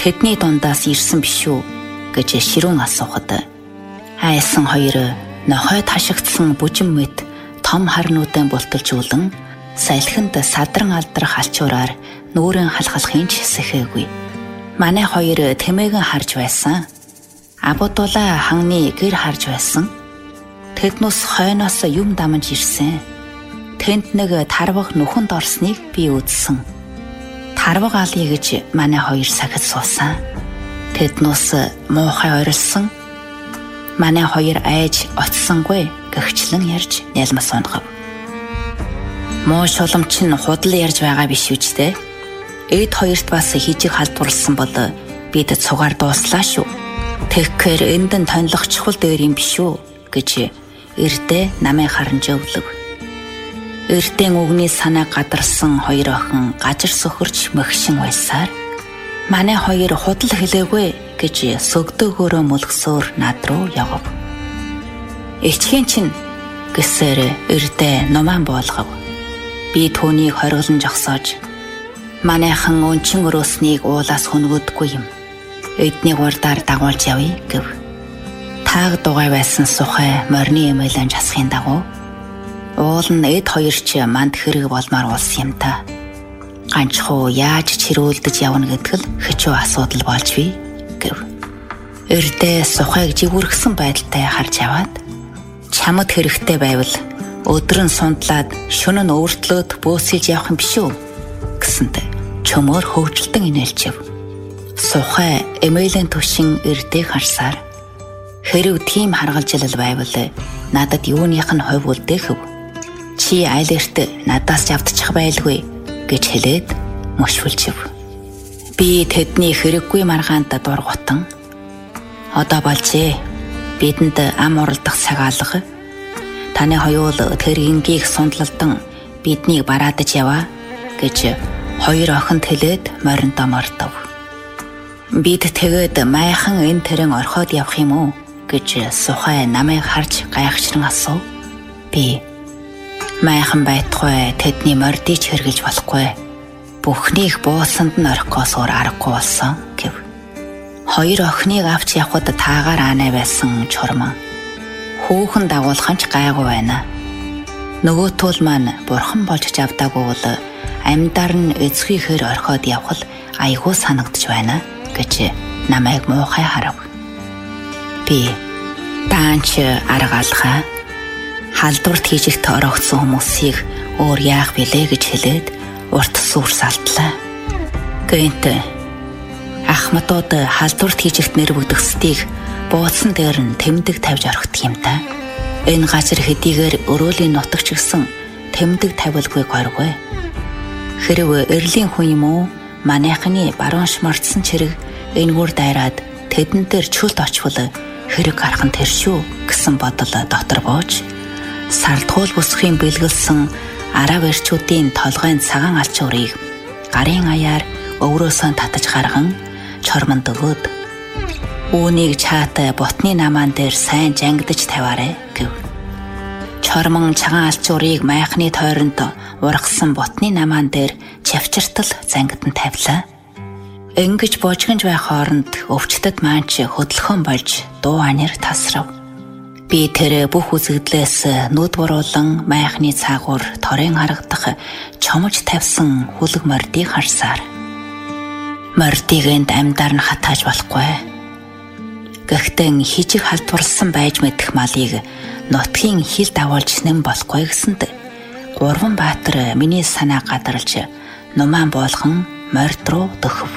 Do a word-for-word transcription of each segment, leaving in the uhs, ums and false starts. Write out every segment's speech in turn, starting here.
тэдний дундаас ирсэн биш үү гэж ширүүн асуухад айсан хоёр нохойд хашигдсан бүжин мэт том харнуудаа булталжуулан салхинд садран алдрах алчуураар нүүрэн халахлахын ч сэхээгүй. Манай хоёр тэмээгэн харж байсан. Абудулаа ханганы гэр харж байсан. Тэднээс хойноос юм дамж ирсэн. Тэнд нэг тарваг нүхэнд орсныг би үзсэн. Тарваг алъя гэж манай хоёр сахид суусан. Тэднээс муухай орилсон. Манай хоёр айж очсонгүй гэгчлэн ярьж нялмас унгав. Муу шуламч нь худал ярьж байгаа биш үстэй. Эд хоёрт бас хижиг халдварлсан бол бид цугаар дууслаа шүү. Тэгэхээр эндэн тонлох чухал дээр юм биш үү гэж эрдээ намайг харан жөвлөв. Эрдэн үгний санаа гадарсан хоёр охин гажир сөхөрч мөхшин байсаар манай хоёр худал хэлээгүй гэж сөгдөөгөөрөө мөлгсөөр над руу явав. Ичхийн чинь гэсээр эрдээ номан болгов. Би түүнийг хориглон жогсоож манайхан өнчин өрөөснийг уулаас хөнгөдгүй юм. Эднийг урдаар дагуулж явъя гэв. Тааг дугай байсан сухай морины эмээлэн жасахын дагуу уул нь эд хоёр ч манд хэрэг болмаар улсан юм та. Ганчхуу яаж чирүүлдэж явна гэдг л хэцүү асуудал болж бий гэв. Эрдээ сухайг жигүргсэн байдалтай харж аваад чамд хэрэгтэй байвал өдөр нь сундлаад шөнө нь өөртлөөд бөөсөж явах юм биш үү гэсэнтэй чөмөр хөвгөлтөн инээлжив. Сухай эмээлийн түшин эрдээ харсаар хэрв тийм харгалжлал байвал надад юуных нь хувь үлдээх вэ? Чи айлэрт надаас явдчих байлгүй гэж хэлээд мөшвөлжив. Би тэдний хэрэггүй маргаанд дургутан одоо болжээ. Бидэнд ам уралдах цаг алга. Таны хоёул тэр ингийг сундлалдан биднийг бараадаж яваа гэж хоёр охинд хэлээд мориндоо мордов. Бид тэгээд майхан энэ тэрэн орхоод явах юм уу гэж сухай намайг харж гайхшран асуув. Би майхан байтугай тэдний мордыг хэрглэж болохгүй. Бүхнийг буусанд нь орхихоос өөр аргагүй болсон гэв. Хоёр охиныг авч явхад таагаар аанай байсан чурман хүүхэн дагуулхан ч гайгүй байна. Нөгөө тул маань бурхан болж авдаагүй бол амьдар нь эцгийхээр орхоод явхал айгүй санагдж байна гэж намайг муухай харав. Би таанч аргаалхаа халдварт хийжигт орогдсон хүмүүсийг өөр яах билээ гэж хэлээд урт сүрс алтлаа. Гэнт ахмадууд халдварт хийжигт нэр бүгдсдгийг бууцсан дээр нь тэмдэг тавьж орхидог юм та. Энэ газар хэдийгээр өрөөлийн нутагч гэсэн тэмдэг тавилгүй горгүй. Хэрв эрлийн хүн юм уу манайхны баруун шмордсон чирэг энэгээр дайраад тэдэн дээр чөлт очвол хэрэг гарах нь тэр шүү гэсэн бодол дотор бууж сардгуул бүсгийн бэлгэлсэн арав эрчүүдийн толгойн цагаан алчуурыг гарын аяар өврөөсөө татаж гарган чормонд өгөөд үүнийг чаатай ботны намаан дээр сайн жангидж тавиарэ гэв. Чормон цагаан алчуурыг майхны тойронд ургасан ботны намаан дээр чавчиртал зангидан тавилаа. Ингэж божгонж байх хооронд өвчтөд маань ч хөдөлгөөн болж дуу анир тасрав. Би тэр бүх үзэгдлээс нүд буруулан майхны цаагуур торын харагдах чомж тавьсан хүлэг мордыг харсаар мордыг энд амьдар нь хатааж болохгүй. Гэхдээ хижиг халдварлсан байж мэдэх малыг нутгийн хил дагуулж нэм болохгүй гэсэнд гурван баатар миний санаа гадарлж нумаан болгон морд руу дөхөв.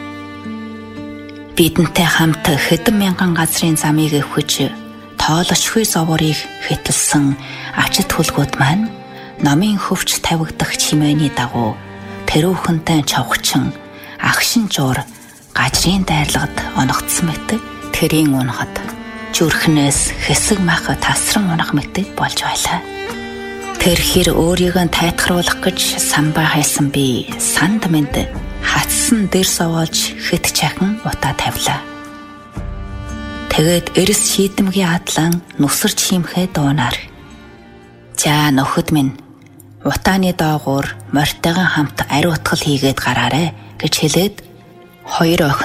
Бидэнтэй хамт хэдэн мянган газрын замыг өвхөж тоолошгүй зовоорыг хэтэлсэн ачит хүлгүүд маань номын хөвч тавигдах чимээний дагуу тэрүүхэнтэй чавхчин агшин жуур гажрын дайрлагад оногдсон мэт тэрийн унахад зүрхнээс хэсэг мах тасран унах мэт болж байлаа. Тэр хэр өөрийгөө тайтгаруулах гэж самбай хайсан би санд мэд хатсан дэр совоолж хэт чахан утаа тавилаа. Тэгээд эрс шийдэмгийн адлан нүсэр чимхээ дуунаар. За нөхөд минь утааны доогуур мортойгон хамт ариутгал хийгээд гараарэ гэж хэлээд хоёр охин